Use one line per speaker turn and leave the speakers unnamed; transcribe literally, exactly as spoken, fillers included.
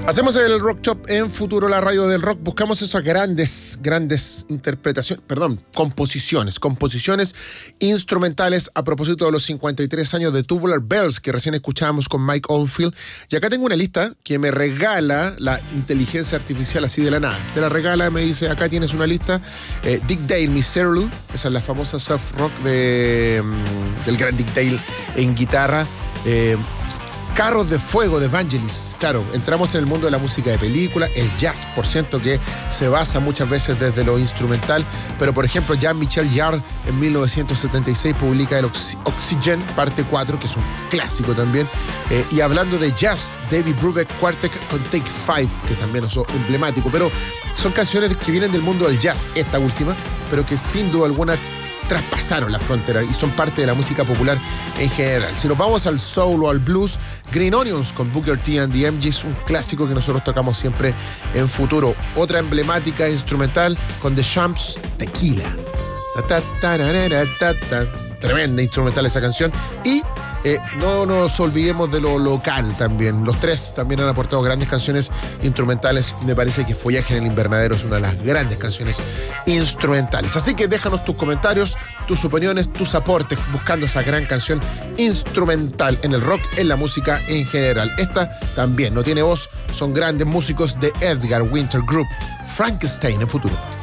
Hacemos el Rock Shop en Futuro, la radio del rock. Buscamos esas grandes, grandes interpretaciones, perdón, composiciones, composiciones instrumentales a propósito de los cincuenta y tres años de Tubular Bells que recién escuchábamos con Mike Oldfield. Y acá tengo una lista que me regala la inteligencia artificial así de la nada. Te la regala, me dice, acá tienes una lista. Eh, Dick Dale, Miserable, esa es la famosa surf rock de, del gran Dick Dale en guitarra. Eh, Carros de Fuego de Vangelis. Claro, entramos en el mundo de la música de película, el jazz, por cierto, que se basa muchas veces desde lo instrumental, pero por ejemplo Jean-Michel Jarre en mil novecientos setenta y seis publica el Oxy- Oxygen parte cuatro, que es un clásico también, eh, y hablando de jazz, David Brubeck Quartet con Take Five, que también es emblemático, pero son canciones que vienen del mundo del jazz, esta última, pero que sin duda alguna traspasaron la frontera y son parte de la música popular en general. Si nos vamos al soul o al blues, Green Onions con Booker T and the M Gs, un clásico que nosotros tocamos siempre en Futuro. Otra emblemática instrumental con The Champs, Tequila. Ta, ta, ta, ta, ta. Tremenda instrumental esa canción. Y eh, no nos olvidemos de lo local también. Los tres también han aportado grandes canciones instrumentales. Me parece que Follaje en el Invernadero es una de las grandes canciones instrumentales. Así que déjanos tus comentarios, tus opiniones, tus aportes, buscando esa gran canción instrumental en el rock, en la música en general. Esta también no tiene voz, son grandes músicos de Edgar Winter Group. Frankenstein en Futuro.